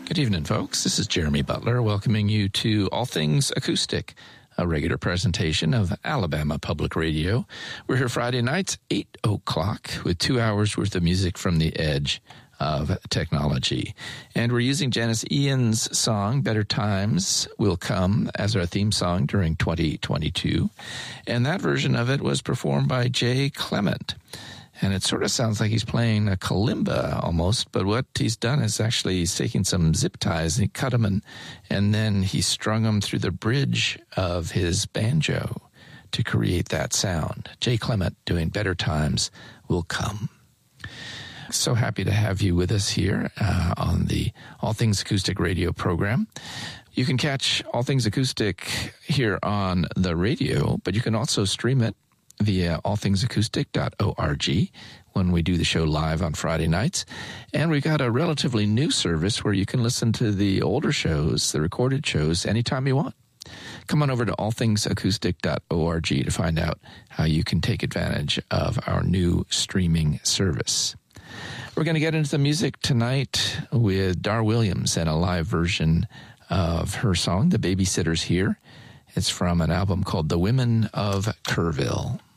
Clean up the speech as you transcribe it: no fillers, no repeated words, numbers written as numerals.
Good evening, folks. This is Jeremy Butler welcoming you to All Things Acoustic, a regular presentation of Alabama Public Radio. We're here Friday nights, 8 o'clock, with 2 hours worth of music from the edge of technology. And we're using Janis Ian's song, Better Times Will Come, as our theme song during 2022. And that version of it was performed by Jay Clement. And it sort of sounds like he's playing a kalimba almost, but what he's done is actually he's taking some zip ties and he cut them and then he strung them through the bridge of his banjo to create that sound. Jay Clement doing Better Times Will Come. So happy to have you with us here on the All Things Acoustic radio program. You can catch All Things Acoustic here on the radio, but you can also stream it via allthingsacoustic.org when we do the show live on Friday nights. And we've got a relatively new service where you can listen to the older shows, the recorded shows, anytime you want. Come on over to allthingsacoustic.org to find out how you can take advantage of our new streaming service. We're going to get into the music tonight with Dar Williams and a live version of her song, The Babysitter's Here. It's from an album called The Women of Kerrville.